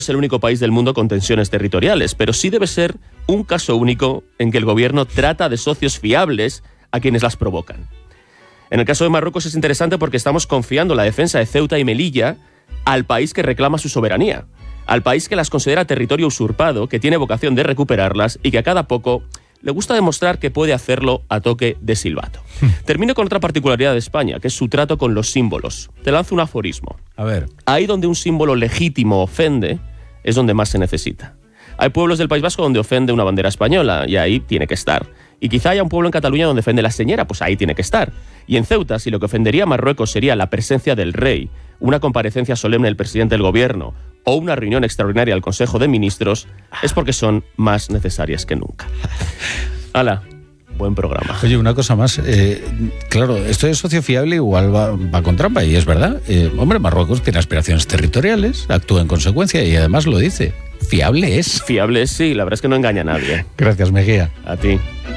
es el único país del mundo con tensiones territoriales, pero sí debe ser un caso único en que el gobierno trata de socios fiables a quienes las provocan. En el caso de Marruecos es interesante porque estamos confiando la defensa de Ceuta y Melilla al país que reclama su soberanía, al país que las considera territorio usurpado, que tiene vocación de recuperarlas y que a cada poco le gusta demostrar que puede hacerlo a toque de silbato. Termino con otra particularidad de España, que es su trato con los símbolos. Te lanzo un aforismo. A ver. Ahí donde un símbolo legítimo ofende, es donde más se necesita. Hay pueblos del País Vasco donde ofende una bandera española, y ahí tiene que estar. Y quizá haya un pueblo en Cataluña donde ofende la señera, pues ahí tiene que estar. Y en Ceuta, si lo que ofendería a Marruecos sería la presencia del rey, una comparecencia solemne del presidente del gobierno o una reunión extraordinaria del Consejo de Ministros, es porque son más necesarias que nunca. ¡Hala! Buen programa. Oye, una cosa más. Claro, esto de socio fiable igual va con trampa, y es verdad. Hombre, Marruecos tiene aspiraciones territoriales, actúa en consecuencia y además lo dice. Fiable es. Fiable es, sí. La verdad es que no engaña a nadie. Gracias, Mejía. A ti.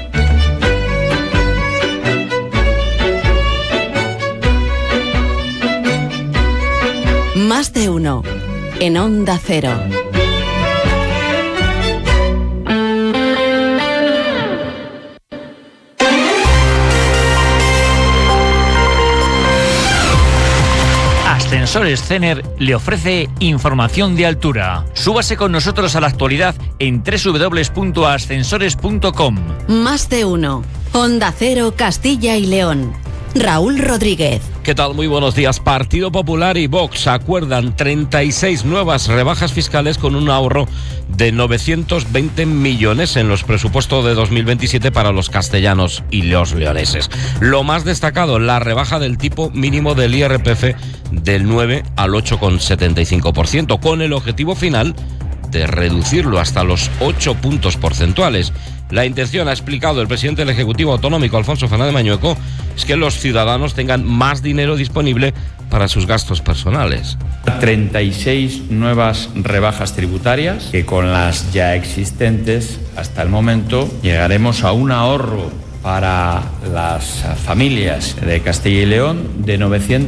Más de uno. En Onda Cero. Ascensores Cener le ofrece información de altura. Súbase con nosotros a la actualidad en www.ascensores.com. Más de uno. Onda Cero, Castilla y León. Raúl Rodríguez. ¿Qué tal? Muy buenos días. Partido Popular y Vox acuerdan 36 nuevas rebajas fiscales con un ahorro de 920 millones en los presupuestos de 2027 para los castellanos y los leoneses. Lo más destacado, la rebaja del tipo mínimo del IRPF del 9 al 8,75%, con el objetivo final de reducirlo hasta los 8 puntos porcentuales. La intención, ha explicado el presidente del Ejecutivo Autonómico, Alfonso Fernández Mañueco, es que los ciudadanos tengan más dinero disponible para sus gastos personales. 36 nuevas rebajas tributarias que con las ya existentes hasta el momento llegaremos a un ahorro para las familias de Castilla y León de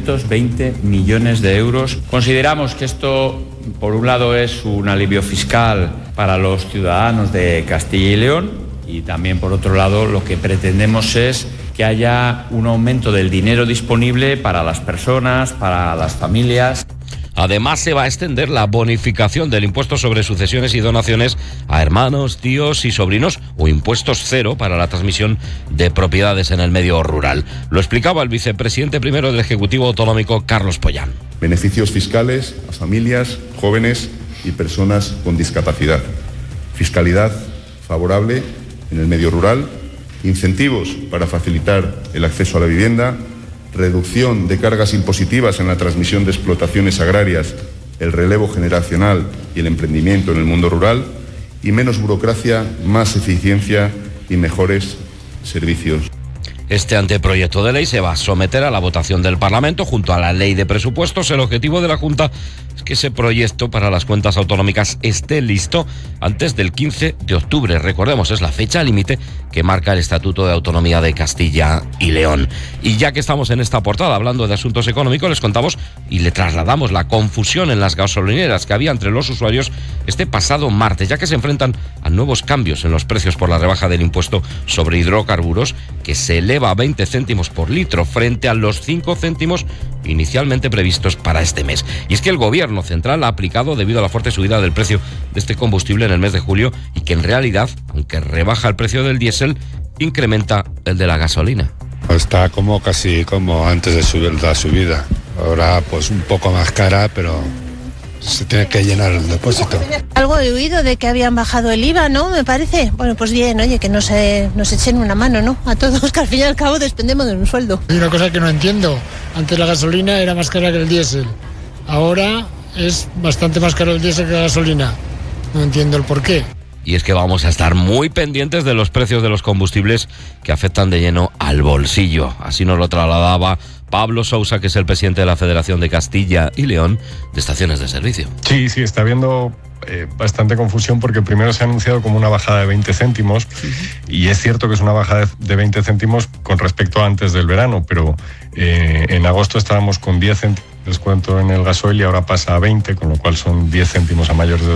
920 millones de euros. Consideramos que esto, por un lado, es un alivio fiscal para los ciudadanos de Castilla y León, y también, por otro lado, lo que pretendemos es que haya un aumento del dinero disponible para las personas, para las familias. Además, se va a extender la bonificación del impuesto sobre sucesiones y donaciones a hermanos, tíos y sobrinos, o impuestos cero para la transmisión de propiedades en el medio rural. Lo explicaba el vicepresidente primero del Ejecutivo Autonómico, Carlos Pollán. Beneficios fiscales a familias, jóvenes y personas con discapacidad. Fiscalidad favorable en el medio rural, incentivos para facilitar el acceso a la vivienda, reducción de cargas impositivas en la transmisión de explotaciones agrarias, el relevo generacional y el emprendimiento en el mundo rural, y menos burocracia, más eficiencia y mejores servicios. Este anteproyecto de ley se va a someter a la votación del Parlamento junto a la ley de presupuestos. El objetivo de la Junta es que ese proyecto para las cuentas autonómicas esté listo antes del 15 de octubre. Recordemos, es la fecha límite que marca el Estatuto de Autonomía de Castilla y León. Y ya que estamos en esta portada hablando de asuntos económicos, les contamos y le trasladamos la confusión en las gasolineras que había entre los usuarios este pasado martes, ya que se enfrentan a nuevos cambios en los precios por la rebaja del impuesto sobre hidrocarburos, que se eleva a 20 céntimos por litro frente a los 5 céntimos inicialmente previstos para este mes. Y es que el gobierno central ha aplicado, debido a la fuerte subida del precio de este combustible en el mes de julio, y que en realidad, aunque rebaja el precio del diésel, incrementa el de la gasolina. Está casi como antes de subir la subida. Ahora pues un poco más cara, pero se tiene que llenar el depósito. Algo he oído de que habían bajado el IVA, ¿no? Me parece. Bueno, pues bien, oye, que nos echen una mano, ¿no? A todos, que al fin y al cabo dependemos de un sueldo. Hay una cosa que no entiendo. Antes la gasolina era más cara que el diésel. Ahora es bastante más caro el diésel que la gasolina. No entiendo el porqué. Y es que vamos a estar muy pendientes de los precios de los combustibles que afectan de lleno al bolsillo. Así nos lo trasladaba Pablo Sousa, que es el presidente de la Federación de Castilla y León de Estaciones de Servicio. Sí, está habiendo bastante confusión, porque primero se ha anunciado como una bajada de 20 céntimos, y es cierto que es una bajada de 20 céntimos con respecto a antes del verano, pero en agosto estábamos con 10 céntimos de descuento en el gasoil y ahora pasa a 20, con lo cual son 10 céntimos a mayores de